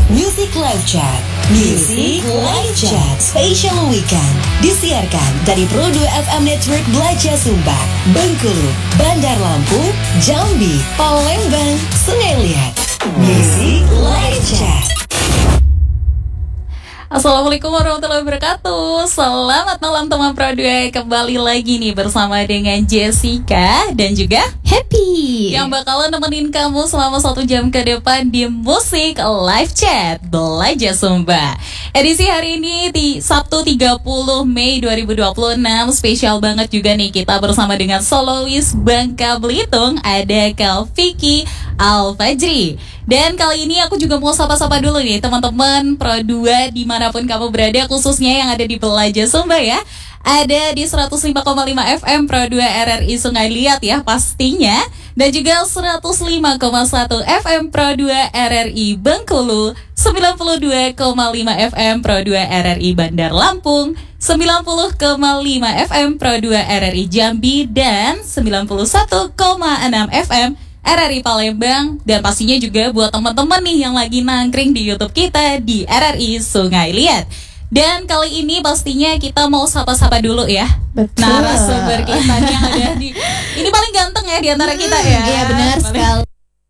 Music Live Chat. Music Live Chat Special Weekend disiarkan dari Pro 2 FM Network Belaja Sumba, Bengkulu, Bandar Lampung, Jambi, Palembang, Sungai Liat. Music Live Chat. Assalamualaikum warahmatullahi wabarakatuh. Selamat malam teman Pro 2. Kembali lagi nih bersama dengan Jessica dan juga Happy yang bakalan nemenin kamu selama 1 jam ke depan di Musik Live Chat Belaja Sumba. Edisi hari ini di Sabtu 30 Mei 2026. Spesial banget juga nih kita bersama dengan solois Bangka Belitung, ada Kak Vicky Al-Fajri. Dan kali ini aku juga mau sapa-sapa dulu nih teman-teman Pro 2 dimanapun kamu berada, khususnya yang ada di Belaja Sumba ya. Ada di 105,5 FM Pro 2 RRI Sungai Liat ya pastinya. Dan juga 105,1 FM Pro 2 RRI Bengkulu, 92,5 FM Pro 2 RRI Bandar Lampung, 90,5 FM Pro 2 RRI Jambi, dan 91,6 FM RRI Palembang. Dan pastinya juga buat teman-teman nih yang lagi nangkring di YouTube kita di RRI Sungai Liat. Dan kali ini pastinya kita mau sapa-sapa dulu ya. Betul. Narasumber kita yang ada di ini paling ganteng ya di antara kita ya. Iya benar sekali.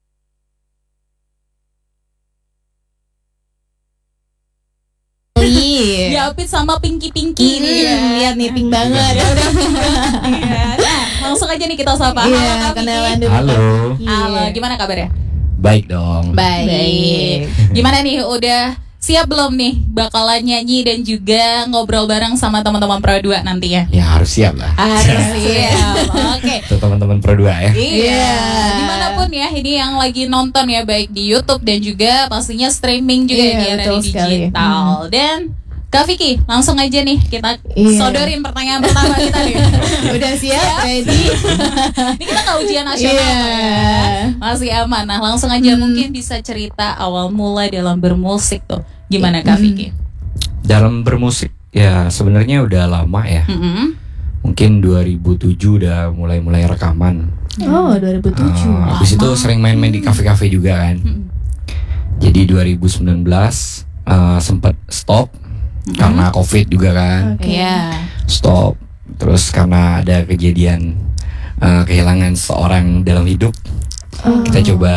Diapit sama Pinky nih ya. Lihat nih pink banget. Iya. Nah, langsung aja nih kita sapa. Halo Iya, Kak kenalan Vicky. dulu. Halo. Halo, gimana kabarnya? Baik dong. Baik. Gimana nih, udah siap belum nih bakalan nyanyi dan juga ngobrol bareng sama teman-teman Pro 2 nantinya? Ya harus siap lah. Harus siap. Oke. Itu teman-teman Pro 2 ya. Iya. Dimanapun ya ini yang lagi nonton ya, baik di YouTube dan juga pastinya streaming juga Iya, di RRI betul sekali. Digital. Dan Kak Vicky, langsung aja nih kita sodorin pertanyaan pertama kita nih. Udah siap, ready? Ini kita nggak ujian nasional ya. Masih aman. Nah langsung aja mungkin bisa cerita awal mula dalam bermusik tuh. Gimana Kak Vicky? Dalam bermusik ya sebenarnya udah lama ya. Mungkin 2007 udah mulai rekaman. Oh, 2007. Habis itu sering main-main di kafe-kafe juga kan. Jadi 2019 sempat stop karena COVID juga kan. Iya. Stop. Terus karena ada kejadian kehilangan seorang dalam hidup. Kita coba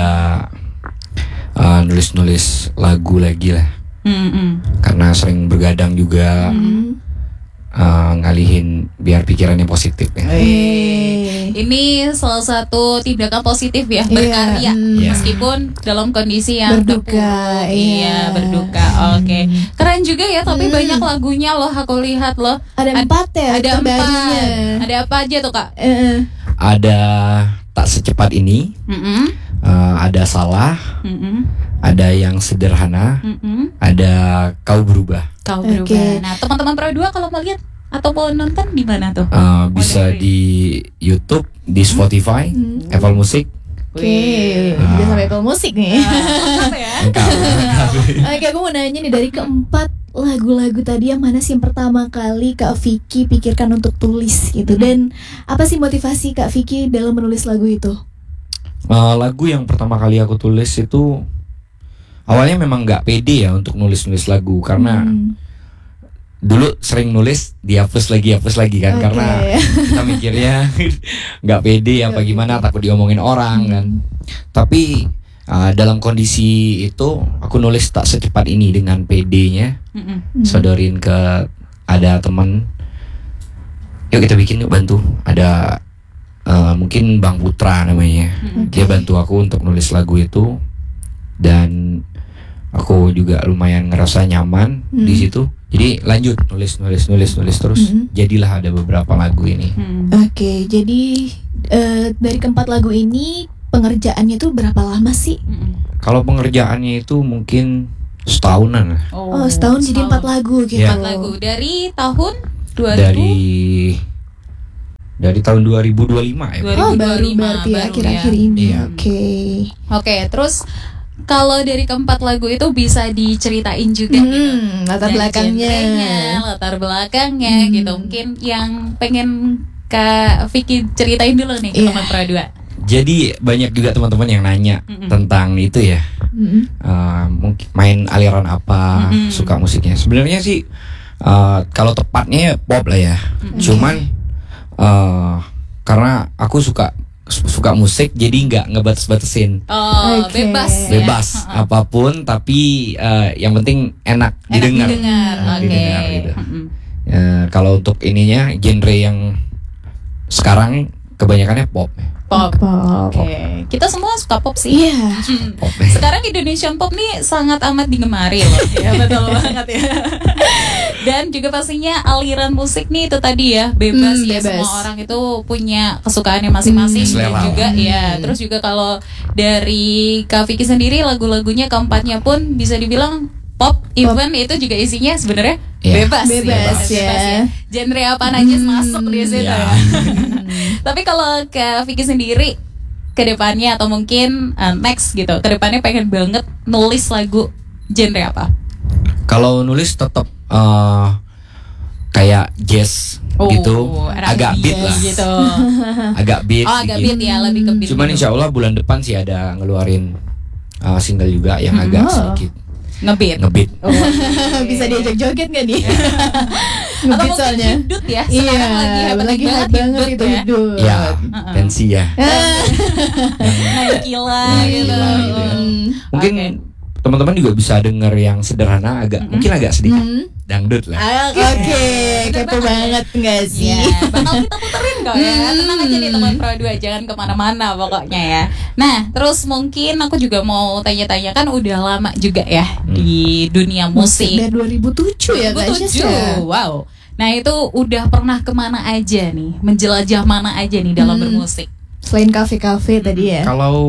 nulis-nulis lagu lagi lah. Karena sering bergadang juga, ngalihin biar pikirannya positif ya. Ini salah satu tindakan positif ya, berkarya meskipun dalam kondisi yang Berduka, terpuruk. Iya, berduka. Oke. Keren juga ya, tapi banyak lagunya loh, aku lihat loh. Ada 4 ya? Ada terbarunya. 4. Ada apa aja tuh Kak? Ada Tak Secepat Ini, ada Salah, ada Yang Sederhana, ada Kau Berubah. Kau berubah. Nah, teman-teman Pro 2 kalau mau lihat atau mau nonton di mana tuh? Bisa di YouTube, di Spotify, Apple Music. Oke, udah sampai Apple Musik nih. Lengkap ya. Oke, aku mau nanya nih, dari keempat lagu-lagu tadi yang mana sih yang pertama kali Kak Vicky pikirkan untuk tulis gitu? Dan apa sih motivasi Kak Vicky dalam menulis lagu itu? Lagu yang pertama kali aku tulis itu awalnya memang nggak pede ya untuk nulis-nulis lagu karena dulu sering nulis dihapus lagi kan, karena kita mikirnya nggak pede apa gimana, takut diomongin orang kan. Tapi dalam kondisi itu aku nulis Tak Secepat Ini dengan PD-nya, sodorin ke ada teman, yuk kita bikin, yuk bantu. Ada mungkin Bang Putra namanya, dia bantu aku untuk nulis lagu itu, dan aku juga lumayan ngerasa nyaman di situ. Jadi lanjut nulis terus. Jadilah ada beberapa lagu ini. Oke, jadi dari keempat lagu ini pengerjaannya tuh berapa lama sih? Kalau pengerjaannya itu mungkin setahunan. Oh, setahun jadi 4 lagu gitu. Ya. 4 lagu dari tahun 2000. Dari tahun 2025 ya. Oh, baru berarti ya, akhir-akhir ini. Iya. Oke, terus kalau dari keempat lagu itu bisa diceritain juga gitu. Latar Dari belakangnya. genrenya, latar belakangnya gitu. Mungkin yang pengen Kak Vicky ceritain dulu nih ke teman Pro 2. Jadi banyak juga teman-teman yang nanya tentang itu ya. mungkin main aliran apa, suka musiknya. Sebenarnya sih kalau tepatnya pop lah ya. Cuman karena aku suka musik, jadi nggak ngebatas-batasin. Bebas apapun, tapi yang penting enak didengar. Didengar gitu. Kalau untuk ininya genre yang sekarang kebanyakannya pop. Oke. Kita semua suka pop sih. Iya. Pop. Sekarang Indonesian pop nih sangat amat digemari loh. Ya betul banget ya. Dan juga pastinya aliran musik nih itu tadi ya bebas ya, bebas. semua orang itu punya kesukaannya masing-masing Selera. juga ya. Terus juga kalau dari Kak Vicky sendiri lagu-lagunya keempatnya pun bisa dibilang pop, even itu juga isinya sebenarnya Iya. bebas ya. Genre apa aja masuk di situ Iya. ya. Tapi kalau Kak Vicky sendiri ke depannya atau mungkin next gitu, ke depannya pengen banget nulis lagu genre apa? Kalau nulis tetap kayak jazz gitu, agak beat lah. Gitu. Agak beat. Agak sedikit. beat ya, lebih ke beat. Cuman gitu. insya Allah bulan depan sih ada ngeluarin single juga yang agak sedikit Ngebeat. ngebeat. Bisa diajak joget nggak nih? Atau Ngebeat mungkin soalnya. hidut ya. Iya, Sekarang lagi lagi banget hype banget itu ya. hidup. Ya, pensi ya. Naik gila gitu. Gila gitu ya. Mungkin Oke. teman-teman juga bisa denger yang sederhana, mungkin agak sedikit dangdut lah. Oke, kepo banget nggak sih? Iya, bakal kita puterin kok ya. Tenang aja nih teman Pro 2, jangan kemana-mana pokoknya ya. Nah, terus mungkin aku juga mau tanya-tanya, kan udah lama juga ya di dunia musik. Dari 2007 ya Kak 2007. Jess? Wow. Nah, itu udah pernah kemana aja nih? Menjelajah mana aja nih dalam bermusik? Selain kafe-kafe tadi ya. Kalau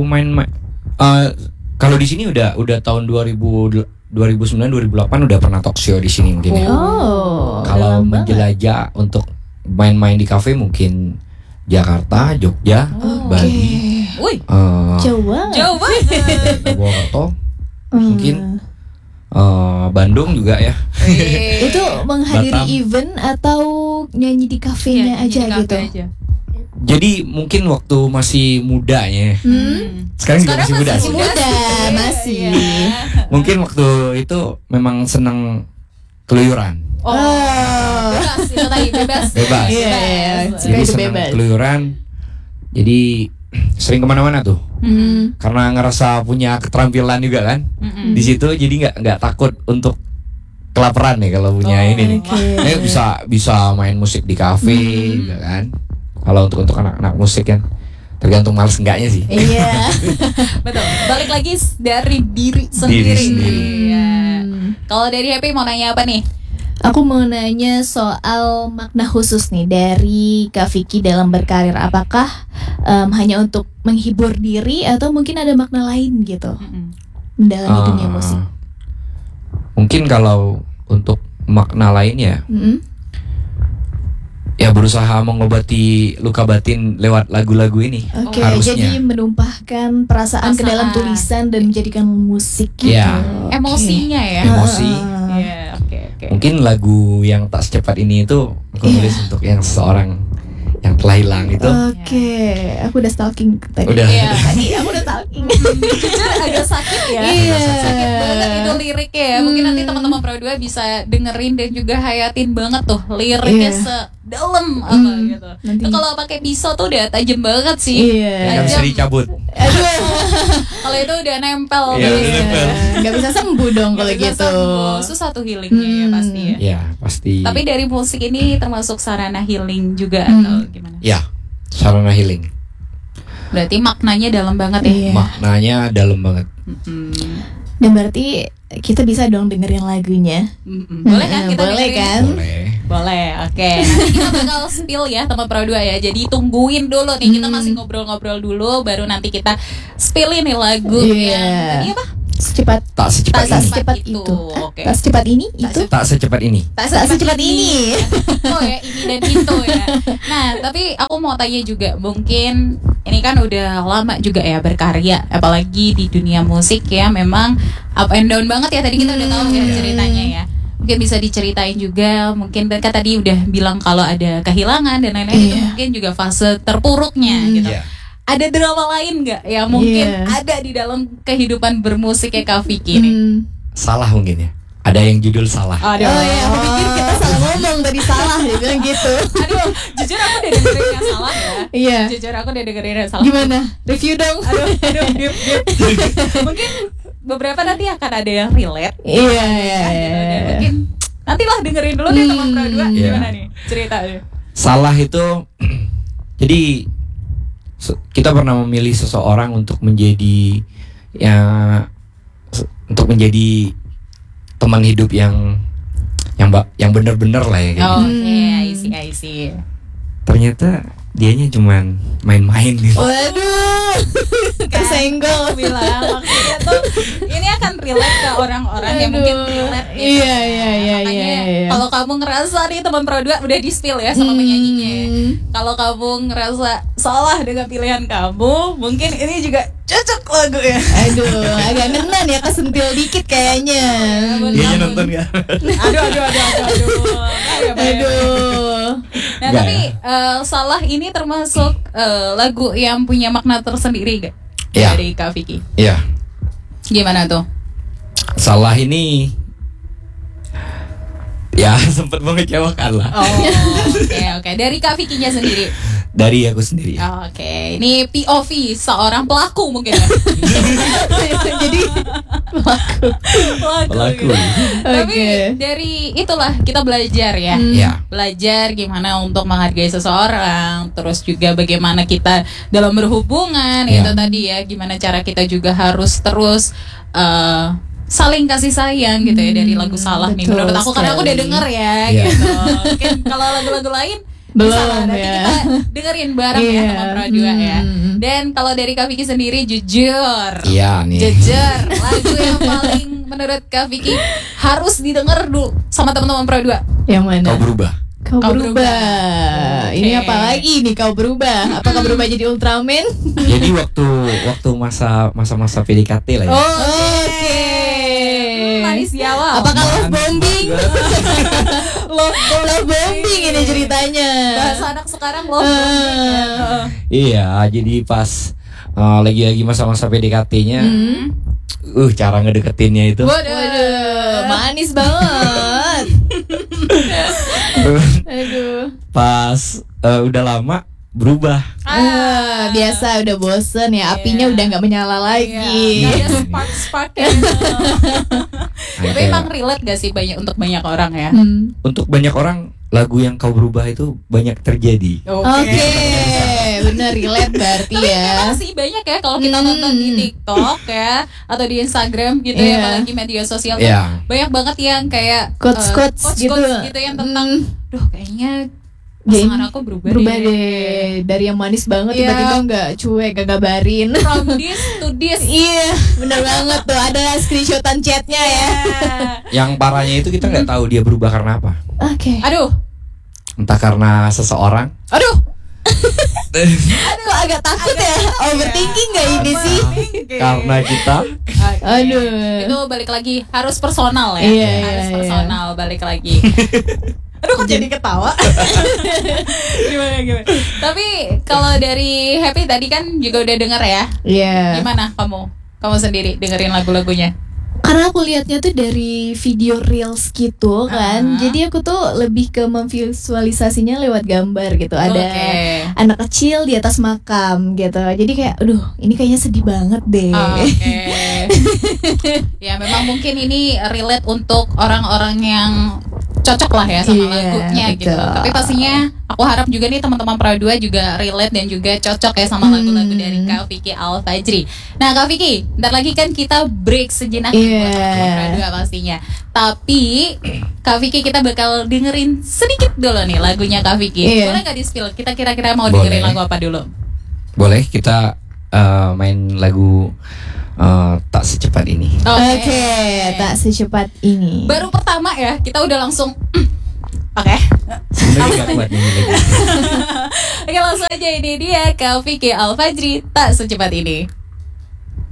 kalau di sini udah tahun 2009 2008 udah pernah talk show di sini mungkin ya. Oh, Kalau dalam banget. menjelajah untuk main-main di kafe mungkin Jakarta, Jogja, Bali, Wih, Jauh banget. jauh banget. Purwokerto, mungkin Bandung juga ya. Itu menghadiri Batam. event atau nyanyi di kafenya Iya, aja di kafe gitu. aja. Jadi mungkin waktu masih mudanya. Sekarang juga masih muda masih sih. Muda, masih. Iya. Mungkin waktu itu memang senang keluyuran. Oh, bebas itu tadi bebas. Bebas. Iya, iya. Bebas. Suka Jadi itu senang bebas. keluyuran. Jadi sering kemana-mana tuh. Karena ngerasa punya keterampilan juga kan. Di situ jadi nggak takut untuk kelaparan nih kalau punya ini nih. Bisa main musik di kafe juga kan. Kalau untuk anak-anak musik kan tergantung males enggaknya sih. Iya. Betul. Balik lagi dari diri sendiri. Iya. Kalau dari Happy mau nanya apa nih? Aku mau nanya soal makna khusus nih dari Kak Vicky dalam berkarir. Apakah hanya untuk menghibur diri atau mungkin ada makna lain gitu mendalami dunia musik? Mungkin kalau untuk makna lain ya, ya berusaha mengobati luka batin lewat lagu-lagu ini. Oke, harusnya. jadi menumpahkan perasaan ke dalam tulisan dan menjadikan musik gitu. Iya. Oke. Emosinya ya. Emosi. Iya, oke. Mungkin lagu yang tak secepat ini itu aku nulis untuk yang seseorang yang telah hilang itu. Oke, aku udah stalking tadi. Udah. Iya. Tadi aku udah stalking. Jujur agak sakit ya. Iya. Sakit banget itu liriknya ya. Mungkin nanti teman-teman Pro 2 bisa dengerin dan juga hayatin banget tuh liriknya Iya. sedalam apa gitu. Nanti. Itu kalau pakai pisau tuh udah tajam banget sih. Iya. Yang bisa Tajam. dicabut. Aduh. Kalau itu udah nempel. Iya, gitu. udah nempel. Nggak bisa sembuh dong kalau Nggak bisa gitu. sembuh. Susah tuh healingnya ya pasti ya. Ya pasti. Tapi dari musik ini termasuk sarana healing juga atau gimana? Ya sarana healing. Berarti maknanya dalam banget ya. Iya. Maknanya dalam banget. Dan berarti kita bisa dong dengerin lagunya. Boleh kan kita Boleh dengerin? kan? Boleh. Boleh, oke. Nanti kita bakal spill ya teman Pro 2 ya. Jadi tungguin dulu nih, kita masih ngobrol-ngobrol dulu, baru nanti kita spillin nih lagu Iya. yang tadi apa? Secepat Tak secepat tak ini. secepat Itu. itu. Oke. Tak secepat ini itu. Tak secepat ini. Tak secepat ini. Oh ya, ini dan itu ya. Nah, tapi aku mau tanya juga, mungkin ini kan udah lama juga ya berkarya, apalagi di dunia musik ya, memang up and down banget ya. Tadi kita udah tahu ya ceritanya ya. Mungkin bisa diceritain juga, mungkin kan tadi udah bilang kalau ada kehilangan dan lain-lain, itu Iya. mungkin juga fase terpuruknya gitu. Iya. ada drama lain nggak yang mungkin ada di dalam kehidupan bermusiknya Kak Vicky ini? Salah mungkin ya. Ada yang judul Salah. Oh iya, aku pikir kita salah ngomong tadi, salah dia bilang gitu. Aduh, jujur aku udah dengerin yang salah ya. Iya. Jujur aku udah dengerin yang salah. Gimana? Review dong. Aduh, dip. Mungkin beberapa nanti akan ada yang relate. Iya. Dan mungkin nantilah dengerin dulu deh teman Pro 2 gimana nih ceritanya. Salah itu jadi kita pernah memilih seseorang untuk menjadi untuk menjadi teman hidup yang benar-benar lah ya gitu. Oke, I see. Ternyata dianya cuman main-main gitu. Waduh, kesenggol. Aku bilang maksudnya tuh ini akan relate ke orang-orang yang mungkin relate gitu. Iya. Makanya kalau kamu ngerasa nih teman Pro 2 udah di spill ya sama penyanyinya. Kalau kamu ngerasa salah dengan pilihan kamu, mungkin ini juga cocok lagu ya. Aduh, agak nenan ya, kesentil dikit kayaknya. Dianya nonton gak? Aduh. Nah Nggak tapi Salah ini termasuk lagu yang punya makna tersendiri gak? Iya. Dari Kak Vicky. Iya. Gimana tuh? Salah ini ya sempat mengecewakan lah. Oke. Dari Kak Vicky-nya sendiri. Dari aku sendiri. Oke. Ini POV seorang pelaku mungkin ya. Jadi Pelaku. Oke. Tapi dari itulah kita belajar ya. Ya. Belajar gimana untuk menghargai seseorang, terus juga bagaimana kita dalam berhubungan, Ya. itu tadi ya, gimana cara kita juga harus terus saling kasih sayang gitu ya dari lagu Salah nih betul menurut aku, karena aku udah sekali. denger ya Ya. gitu. Mungkin kalau lagu-lagu lain Belum bisa lah, nanti ya. kita dengerin bareng ya Iya. sama Pro 2 ya. Dan kalau dari Kak Vicky sendiri jujur Iya nih. Jujur, lagu yang paling menurut Kak Vicky harus didengar dulu sama teman-teman Pro 2. Yang mana? Kau berubah. Kau berubah. Oke. Ini apa lagi nih kau berubah? Apakah berubah jadi Ultraman? Jadi waktu masa PDKT lah ya. Oke. Manis di awal. Apakah love bombing? Love bombing ini ceritanya. Bahasa anak sekarang love bombing ya. Iya, jadi pas lagi masa-masa PDKT-nya, cara ngedeketinnya itu. Waduh. Manis banget. Aduh. Pas udah lama berubah. Biasa udah bosen ya, apinya udah nggak menyala lagi. Nggak ada spark-sparknya. Tapi emang relate gak sih untuk banyak orang ya? Untuk banyak orang lagu yang Kau Berubah itu banyak terjadi. Oke, bener relate berarti Tapi ya. memang sih banyak ya kalau kita nonton di TikTok ya atau di Instagram gitu ya, Iya. apalagi media sosial tuh Iya. banyak banget yang kayak Quotes-quotes gitu. gitu yang tentang duh kayaknya pasangan aku berubah deh. Dari yang manis banget Iya. tiba-tiba nggak cuek, gak ngabarin. from this to this. Iya, bener banget tuh, ada screenshotan chatnya ya. Yang parahnya itu kita nggak tahu dia berubah karena apa. Oke. Aduh, Entah karena seseorang. aduh. Kok agak takut ya? Overthinking nggak ini sih? Karena kita. Aduh. Itu balik lagi harus personal ya. Iya, harus iya, personal balik lagi. Aduh kok jadi ketawa. gimana. Tapi kalau dari Happy tadi kan juga udah denger ya. Iya. Gimana kamu sendiri dengerin lagu-lagunya? Karena aku lihatnya tuh dari video reels gitu kan. Jadi aku tuh lebih ke memvisualisasinya lewat gambar gitu. Ada Oke. anak kecil di atas makam gitu. Jadi kayak aduh, ini kayaknya sedih banget deh. Oke. Ya memang mungkin ini relate untuk orang-orang yang cocok lah ya sama Iya, lagunya gitu. betul. Tapi pastinya aku harap juga nih teman-teman Pro 2 juga relate dan juga cocok ya sama lagu-lagu dari Kak Vicky Al-Fajri. Nah Kak Vicky, bentar lagi kan kita break sejenak Iya. buat teman-teman Pro 2 pastinya. Tapi Kak Vicky kita bakal dengerin sedikit dulu nih lagunya Kak Vicky. Iya. Boleh nggak di-spill? Kita kira-kira mau Boleh. dengerin lagu apa dulu? Boleh kita main lagu Tak Secepat Ini. Oke, tak secepat ini. Baru pertama ya, kita udah langsung oke. Sebenarnya nggak kuat nyanyi lagi. Oke langsung aja, ini dia Kak Vicky Al-Fajri Tak Secepat Ini.